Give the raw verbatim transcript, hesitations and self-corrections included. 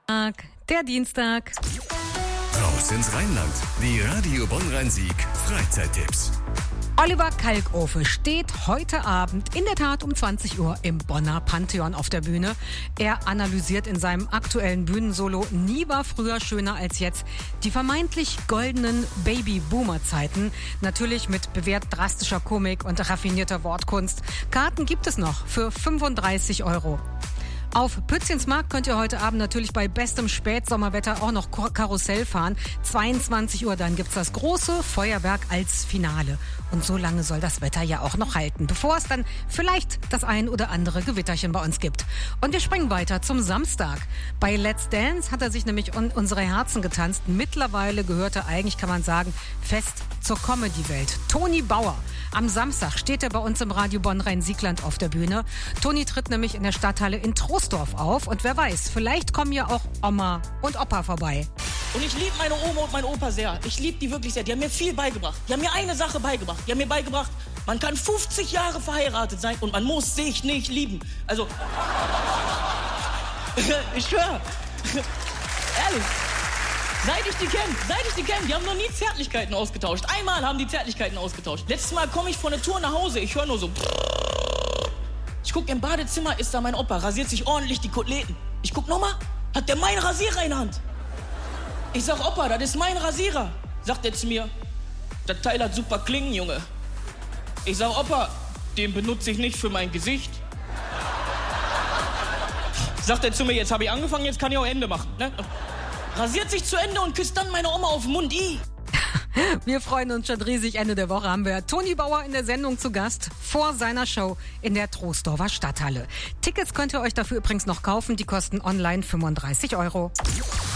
Der Dienstag. Raus ins Rheinland. Die Radio Bonn-Rhein-Sieg Freizeittipps. Oliver Kalkofe steht heute Abend in der Tat um zwanzig Uhr im Bonner Pantheon auf der Bühne. Er analysiert in seinem aktuellen Bühnensolo "Nie war früher schöner als jetzt" die vermeintlich goldenen Baby-Boomer-Zeiten. Natürlich mit bewährt drastischer Komik und raffinierter Wortkunst. Karten gibt es noch für fünfunddreißig Euro. Auf Pützchens Markt könnt ihr heute Abend natürlich bei bestem Spätsommerwetter auch noch Karussell fahren. zweiundzwanzig Uhr, dann gibt's das große Feuerwerk als Finale. Und so lange soll das Wetter ja auch noch halten, bevor es dann vielleicht das ein oder andere Gewitterchen bei uns gibt. Und wir springen weiter zum Samstag. Bei Let's Dance hat er sich nämlich un- unsere Herzen getanzt. Mittlerweile gehört er eigentlich, kann man sagen, fest zur Comedy-Welt. Toni Bauer. Am Samstag steht er bei uns im Radio Bonn-Rhein-Siegland auf der Bühne. Toni tritt nämlich in der Stadthalle in Troisdorf auf. Und wer weiß, vielleicht kommen ja auch Oma und Opa vorbei. Und ich liebe meine Oma und meinen Opa sehr. Ich liebe die wirklich sehr. Die haben mir viel beigebracht. Die haben mir eine Sache beigebracht. Die haben mir beigebracht, man kann fünfzig Jahre verheiratet sein und man muss sich nicht lieben. Also, ich schwöre. Ehrlich. Seit ich die kenne, seit ich die kenne, die haben noch nie Zärtlichkeiten ausgetauscht. Einmal haben die Zärtlichkeiten ausgetauscht. Letztes Mal komme ich von der Tour nach Hause, ich höre nur so. Ich guck im Badezimmer, ist da mein Opa, rasiert sich ordentlich die Koteletten. Ich guck nochmal, hat der meinen Rasierer in der Hand. Ich sag, Opa, das ist mein Rasierer. Sagt er zu mir, das Teil hat super Klingen, Junge. Ich sag, Opa, den benutze ich nicht für mein Gesicht. Sagt er zu mir, jetzt habe ich angefangen, jetzt kann ich auch Ende machen. Ne? Rasiert sich zu Ende und küsst dann meine Oma auf den Mund. I. Wir freuen uns schon riesig. Ende der Woche haben wir Toni Bauer in der Sendung zu Gast vor seiner Show in der Troisdorfer Stadthalle. Tickets könnt ihr euch dafür übrigens noch kaufen. Die kosten online fünfunddreißig Euro.